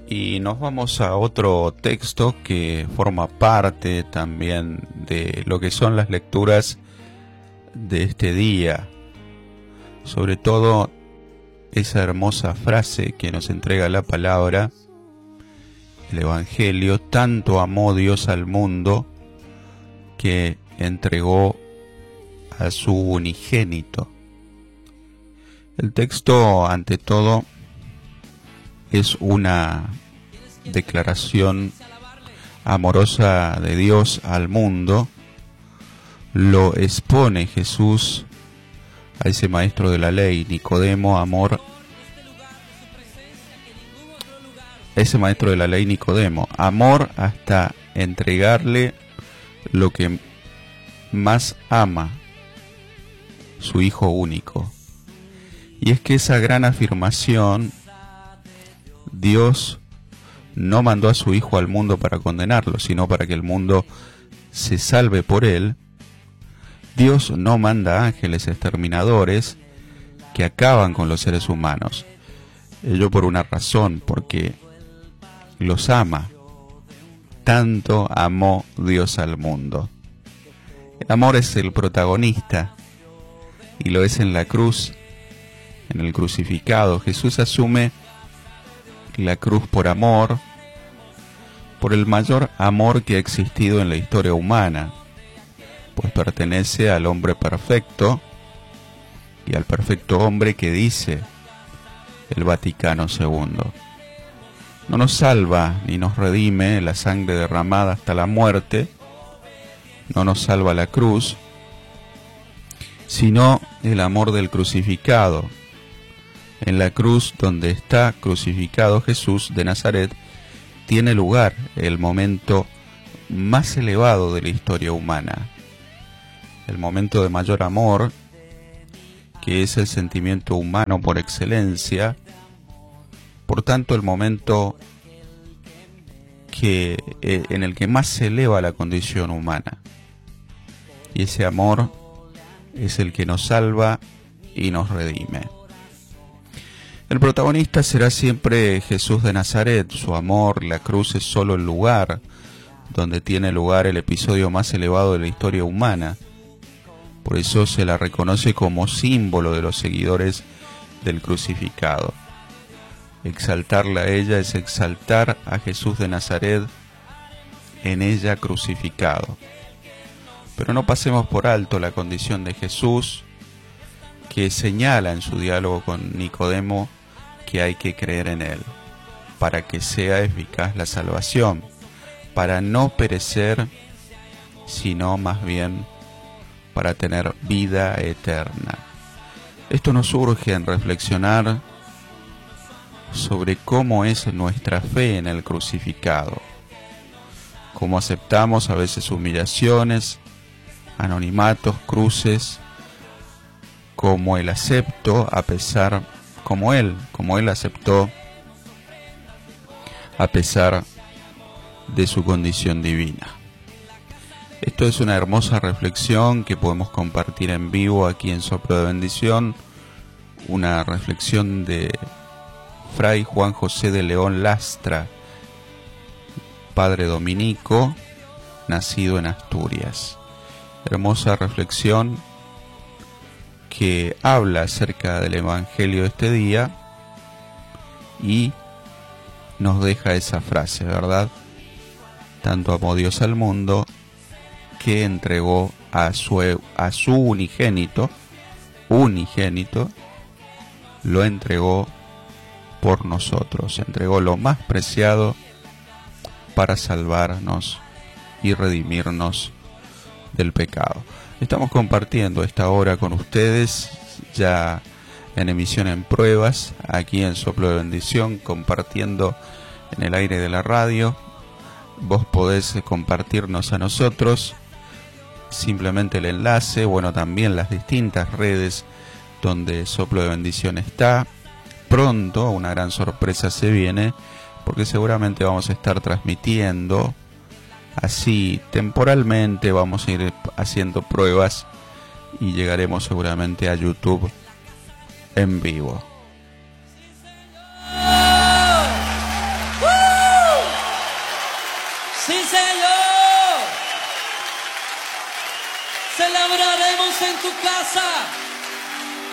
Y nos vamos a otro texto que forma parte también de lo que son las lecturas de este día. Sobre todo esa hermosa frase que nos entrega la palabra, el Evangelio: tanto amó Dios al mundo que entregó a su unigénito. El texto, ante todo, es una declaración amorosa de Dios al mundo. Lo expone Jesús a ese maestro de la ley, Nicodemo, amor hasta entregarle lo que más ama, su Hijo único. Y es que esa gran afirmación: Dios no mandó a su Hijo al mundo para condenarlo, sino para que el mundo se salve por él. Dios no manda ángeles exterminadores que acaban con los seres humanos. Ello por una razón: porque los ama. Tanto amó Dios al mundo. El amor es el protagonista, y lo es en la cruz, en el crucificado. Jesús asume la cruz por amor, por el mayor amor que ha existido en la historia humana, pues pertenece al hombre perfecto y al perfecto hombre que dice el Vaticano II. No nos salva ni nos redime la sangre derramada hasta la muerte, no nos salva la cruz, sino el amor del crucificado. En la cruz donde está crucificado Jesús de Nazaret tiene lugar el momento más elevado de la historia humana, el momento de mayor amor, que es el sentimiento humano por excelencia, por tanto el momento en el que más se eleva la condición humana. Y ese amor es el que nos salva y nos redime. El protagonista será siempre Jesús de Nazaret. Su amor, la cruz, es solo el lugar donde tiene lugar el episodio más elevado de la historia humana. Por eso se la reconoce como símbolo de los seguidores del crucificado. Exaltarla a ella es exaltar a Jesús de Nazaret, en ella crucificado. Pero no pasemos por alto la condición de Jesús, que señala en su diálogo con Nicodemo que hay que creer en él para que sea eficaz la salvación, para no perecer, sino más bien para tener vida eterna. Esto nos urge en reflexionar sobre cómo es nuestra fe en el crucificado, cómo aceptamos a veces humillaciones, anonimatos, cruces, como él aceptó como él aceptó a pesar de su condición divina. Esto es una hermosa reflexión que podemos compartir en vivo aquí en Soplo de Bendición, una reflexión de Fray Juan José de León Lastra, padre dominico, nacido en Asturias. Hermosa reflexión que habla acerca del Evangelio de este día y nos deja esa frase, ¿verdad? Tanto amó Dios al mundo que entregó a su unigénito, lo entregó por nosotros, entregó lo más preciado para salvarnos y redimirnos del pecado. Estamos compartiendo esta hora con ustedes, ya en emisión en pruebas, aquí en Soplo de Bendición, compartiendo en el aire de la radio. Vos podés compartirnos a nosotros, simplemente el enlace, también las distintas redes donde Soplo de Bendición está. Pronto una gran sorpresa se viene, porque seguramente vamos a estar transmitiendo así temporalmente, vamos a ir haciendo pruebas y llegaremos seguramente a YouTube en vivo. Señor. Celebraremos en tu casa.